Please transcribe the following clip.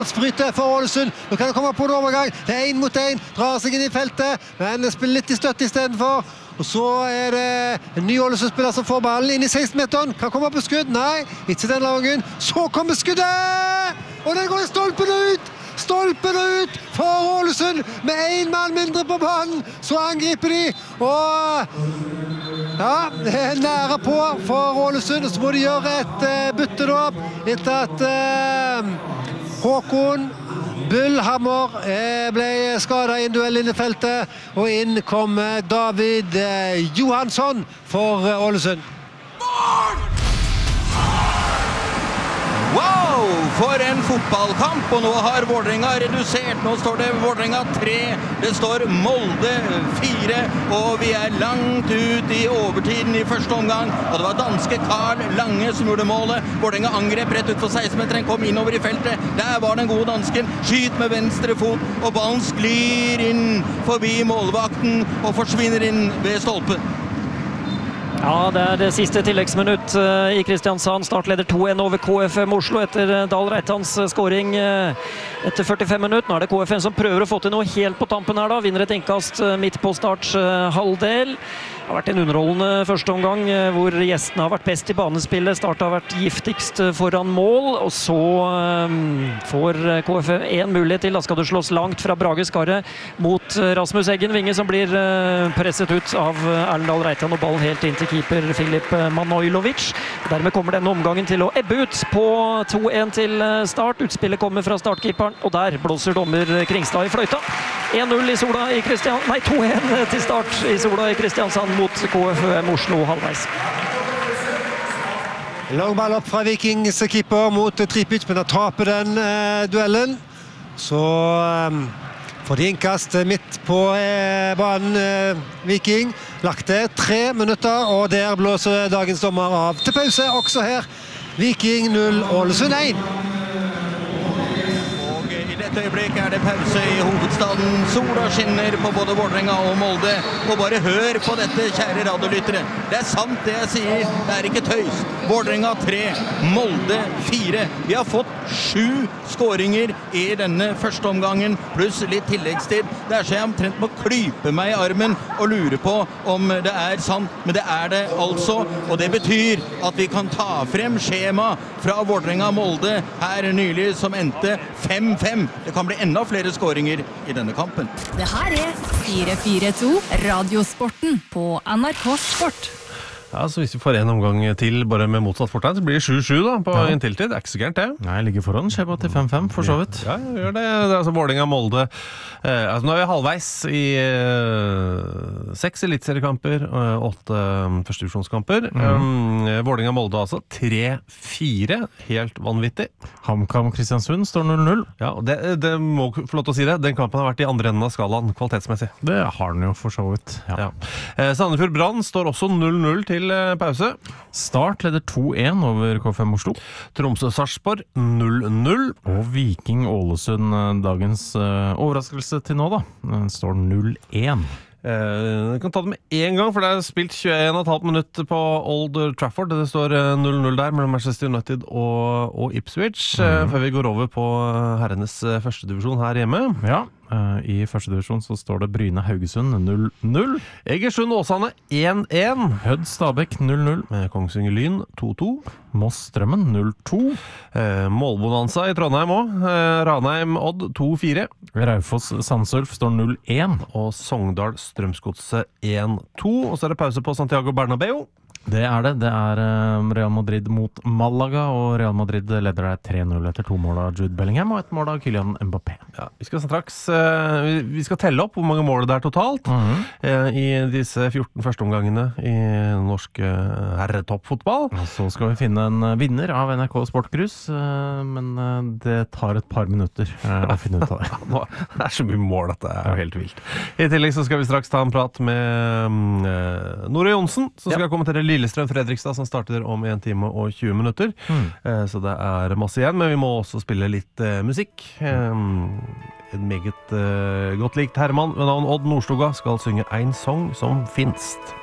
Spryte for Ålesund, nå kan det komme på en overgang, det 1 mot 1, drar seg inn i feltet, men spiller litt i støtte i stedet for, og så det en ny Ålesund-spiller som får ballen inn i 16-meteren, kan komme på skudd, nei, ikke den gangen, så kommer skuddet, og den går i stolpen ut for Ålesund, med 1 mann mindre på banen, så angriper de, og ja, det nære på for Ålesund, og så må de gjøre et bytte da, etter at Håkon Bullhammer ble skadet i en duell inn i feltet, og inn kom David Johansson for Ålesund. Wow, for en fotballkamp, og nå har Vålerenga redusert. Nå står det Vålerenga 3, det står Molde 4, og vi langt ut i overtiden i første omgang, og det var danske Karl Lange som gjorde målet. Vålerenga angrep rett ut for 16-meteren, kom innover i feltet, der var den gode dansken, skyt med venstre fot, og ballen sklir inn forbi målvakten, og forsvinner inn ved stolpen. Ja, det det siste tilleggsminutt i Kristiansand. Startleder 2-1 over KFM Oslo etter Dahl Reitans scoring etter 45 minutter. Nå det KFM som prøver å få til noe helt på tampen her da. Vinner et innkast midt på starts halvdel. Det har vært en underholdende første omgang hvor gjestene har vært best i banespillet. Start har vært giftigst foran mål, og så får KFM en mulighet til. Da skal det slås langt fra Brage Skarre mot Rasmus Eggen Vinge, som blir presset ut av Erlend Dahl Reitan, og ballen helt inn til keeper Filip Manojlovic. Dermed kommer denne omgangen til å ebbe ut på 2-1 til start. Utspillet kommer fra startkeeperen, og der blåser dommer Kringstad i fløyta. 1-0 i Sola i Kristiansand, nei 2-1 til start i Sola i Kristiansand mot KFM Oslo halvveis. Lang ball opp fra Vikings keeper mot Tripic, men da taper den duellen. Så får de innkast midt på banen Viking. Lagt det 3 minutter, og der blåser dagens dommer av til pause også her. Viking 0, Ålesund 1. I dette øyeblikk det pause i hovedstaden. Sola skinner på både Vålerenga og Molde. Og bare hør på dette, kjære radiolyttere. Det sant det jeg sier, det ikke tøys. Vålerenga 3, Molde 4. Vi har fått 7 skåringer i denne første omgangen, pluss litt tilleggstid. Det så jeg omtrent må klype meg i armen og lure på om det sant, men det det altså. Og det betyr at vi kan ta frem skjema fra Vålerenga Molde her nylig, som endte 5-5. Det kan bli enda flere skåringer i denne kampen. Det her 442 Radiosporten på NRK Sport. Ja, så hvis vi får en omgang til bare med motsatt fortegn, så blir det 7-7 da, på en tiltid. Det ikke så gærent det. Nei, jeg ligger foran skjeba til 5-5, for så vidt. Ja, gjør det. Det altså Vålerenga Molde. Altså, nå vi halvveis i 6 elitseriekamper, 8 førstedivisjonskamper. Vålerenga Molde altså 3-4, helt vanvittig. HamKam Kristiansund står 0-0. Ja, og det må få lov til å si det. Den kampen har vært i andre enden av skalaen, kvalitetsmessig. Det har den jo for så vidt, ja. Sandefjord Brann står også 0-0 til pause. Start leder 2-1 over KFM Oslo. Tromsø Sarpsborg 0-0. Og Viking Ålesund, dagens overraskelse til nå da, står 0-1. Jeg kan ta det med en gang, for det spilt 21,5 minutter på Old Trafford. Det står 0-0 der mellom Manchester United og Ipswich, før vi går over på herrenes første divisjon her hjemme. Ja, i første divisjon så står det Bryne Haugesund 0-0. Egersund Åsane 1-1. Hødd Stabæk 0-0. Kongsvinger Lyn 2-2. Moss Strømmen 0-2. Målbonanza i Trondheim også. Ranheim Odd 2-4. Raufoss Sandsulf står 0-1. Og Sogndal Strømsgodset 1-2. Og så det pause på Santiago Bernabeu. Det det. Det Real Madrid mot Malaga, og Real Madrid leder 3-0 etter 2 mål av Jude Bellingham og 1 mål av Kylian Mbappé. Ja, vi skal straks vi skal telle opp hvor mange mål det totalt i disse 14 første omgangene i norsk herretoppfotball. Og så skal vi finne en vinner av NRK Sportcruise, men det tar et par minutter å finne ut av det. Det så mye mål, dette jo helt vilt. I tillegg så skal vi straks ta en prat med Nore Jonsen, som skal kommentere Lillestrøm-Fredrikstad, som starter om 1 time og 20 minutter. Så det masse igjen, men vi må også spille litt musikk. En meget godt likt herremann ved navn Odd Nordstoga skal synge en sang som finst.